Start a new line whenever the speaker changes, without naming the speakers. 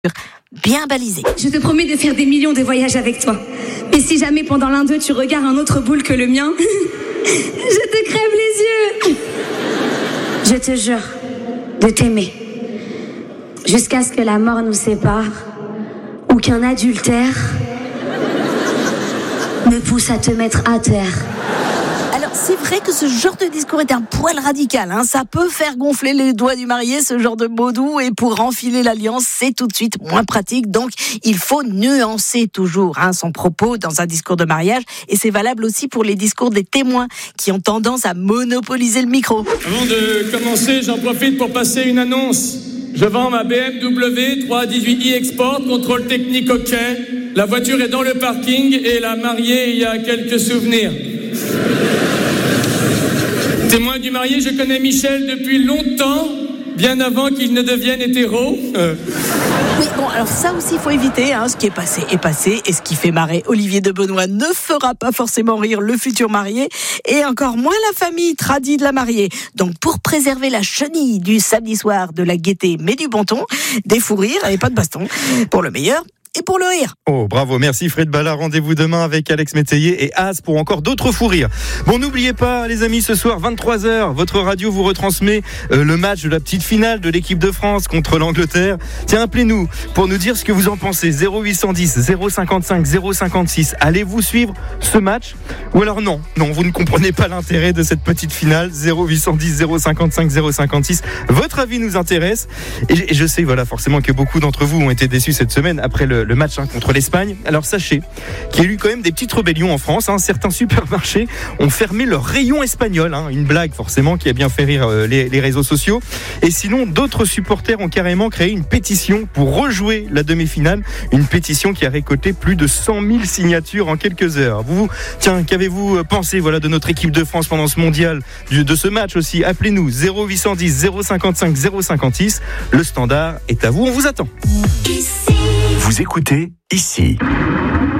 bien balisé.
Je te promets de faire des millions de voyages avec toi. Mais si jamais pendant l'un d'eux tu regardes un autre boule que le mien, je te crève les yeux. Je te jure de t'aimer jusqu'à ce que la mort nous sépare ou qu'un adultère me pousse à te mettre à terre.
Alors c'est vrai que ce genre de discours est un poil radical, ça peut faire gonfler les doigts du marié, ce genre de mots doux, et pour enfiler l'alliance, c'est tout de suite moins pratique, donc il faut nuancer toujours son propos dans un discours de mariage, et c'est valable aussi pour les discours des témoins qui ont tendance à monopoliser le micro.
Avant de commencer, j'en profite pour passer une annonce. Je vends ma BMW 318i Export, contrôle technique OK. La voiture est dans le parking et la mariée y a quelques souvenirs. Témoin du marié, je connais Michel depuis longtemps, bien avant qu'il ne devienne hétéro.
Oui, bon, alors ça aussi, il faut éviter. Ce qui est passé est passé. Et ce qui fait marrer Olivier de Benoît ne fera pas forcément rire le futur marié. Et encore moins la famille tradie de la mariée. Donc, pour préserver la chenille du samedi soir, de la gaieté, mais du bon ton, des fous rires et pas de baston. Pour le meilleur et pour le rire.
Oh, bravo, merci Fred Ballard. Rendez-vous demain avec Alex Métayer et Az pour encore d'autres fous rires. Bon, n'oubliez pas, les amis, ce soir, 23h, votre radio vous retransmet le match de la petite finale de l'équipe de France contre l'Angleterre. Tiens, appelez-nous pour nous dire ce que vous en pensez. 0810 055 056. Allez-vous suivre ce match? Ou alors non, vous ne comprenez pas l'intérêt de cette petite finale. 0810 055 056. Votre avis nous intéresse. Et je sais, forcément que beaucoup d'entre vous ont été déçus cette semaine après le match contre l'Espagne. Alors sachez qu'il y a eu quand même des petites rébellions en France. Certains supermarchés ont fermé leur rayon espagnol. Une blague forcément qui a bien fait rire les réseaux sociaux. Et sinon, d'autres supporters ont carrément créé une pétition pour rejouer la demi-finale. Une pétition qui a récolté plus de 100 000 signatures en quelques heures. Qu'avez-vous pensé de notre équipe de France pendant ce mondial, de ce match aussi? Appelez-nous 0810 055 056. Le standard est à vous, on vous attend.
Vous écoutez ici.